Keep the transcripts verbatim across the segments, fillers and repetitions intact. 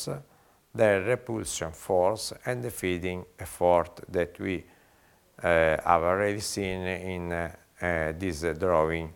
force, the repulsion force, and the feeding effort that we uh, have already seen in uh, uh, this uh, drawing.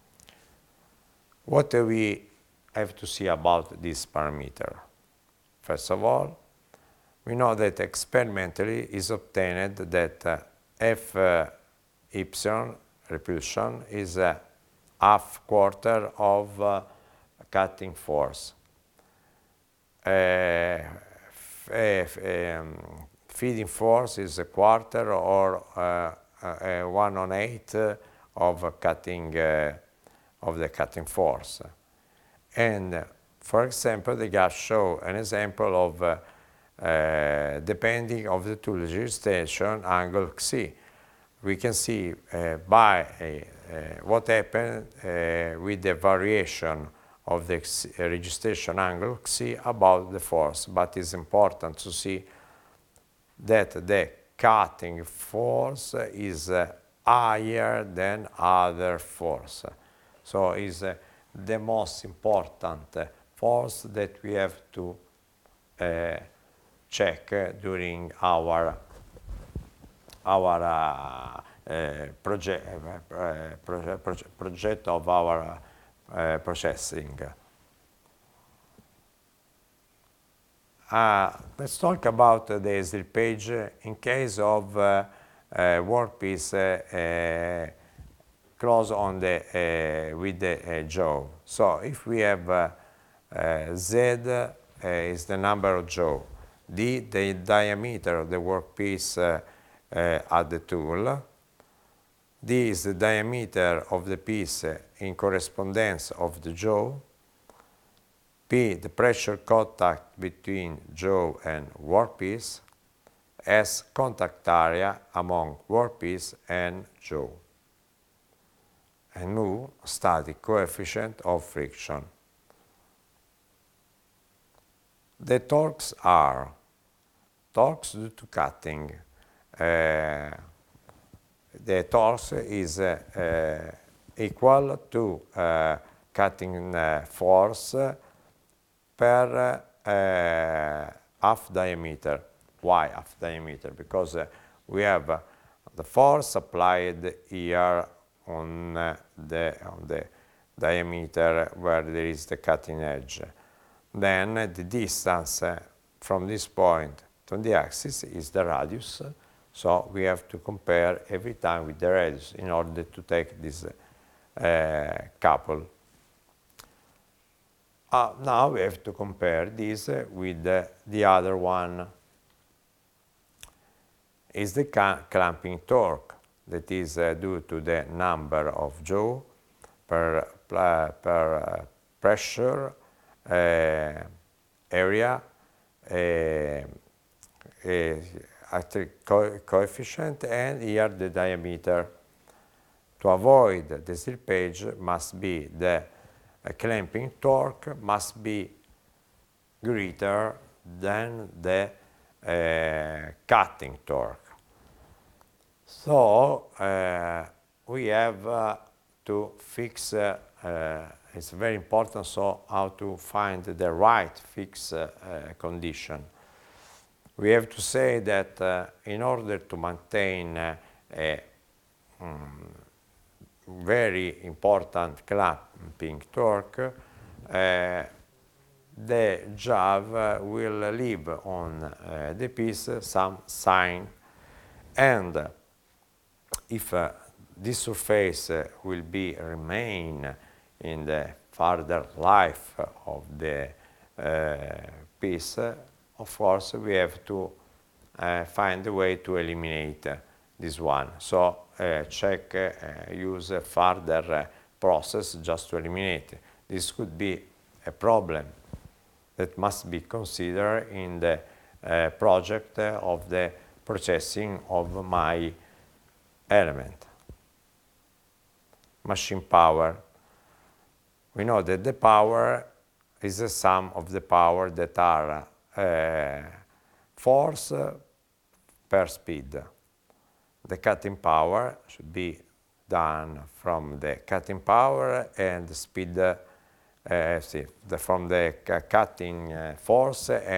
What do we have to see about this parameter? First of all, we know that experimentally is obtained that uh, F uh, epsilon repulsion is a half quarter of uh, cutting force. Uh, f f um, feeding force is a quarter or uh, uh, one on eight of cutting uh, of the cutting force. And uh, for example, the graph show an example of uh, uh, depending of the tool registration angle Xi. We can see uh, by uh, uh, what happened uh, with the variation of the registration angle Xi about the force, but it's important to see that the cutting force is uh, higher than other force. So it's uh, the most important uh, force that we have to uh, check uh, during our our uh, uh, project uh, proje proje project of our uh, processing. Uh, let's talk about uh, the slippage in case of uh, uh, workpiece uh, uh, close on the uh, with the uh, jaw. So if we have uh, uh, Z uh, is the number of jaw, D the diameter of the workpiece uh, uh, at the tool, D is the diameter of the piece in correspondence of the jaw, P the pressure contact between jaw and workpiece, S contact area among workpiece and jaw, and mu static coefficient of friction. The torques are torques due to cutting. Uh, the torque is uh, uh, equal to uh, cutting uh, force per uh, half diameter. Why half diameter? Because uh, we have uh, the force applied here on uh, the on the diameter where there is the cutting edge. Then uh, the distance uh, from this point to the axis is the radius. So we have to compare every time with the radius in order to take this uh, couple. Uh, now we have to compare this uh, with uh, the other one. Is the clamping torque, that is uh, due to the number of jaw per, uh, per uh, pressure uh, area, uh, uh, co coefficient, and here the diameter. To avoid the slippage must be the uh, clamping torque must be greater than the uh, cutting torque. So uh, we have uh, to fix, uh, uh, it's very important, so how to find the right fix uh, uh, condition. We have to say that uh, in order to maintain uh, a um, very important clamping torque, uh, the jaw uh, will leave on uh, the piece some sign, and uh, if uh, this surface uh, will be remain in the further life of the uh, piece, uh, of course we have to uh, find a way to eliminate uh, this one. So uh, check, uh, use a further uh, process just to eliminate. This could be a problem that must be considered in the uh, project uh, of the processing of my element. Machine power. We know that the power is the sum of the power that are uh, force per speed. The cutting power should be done from the cutting power and the speed, uh, see, the, from the cutting uh, force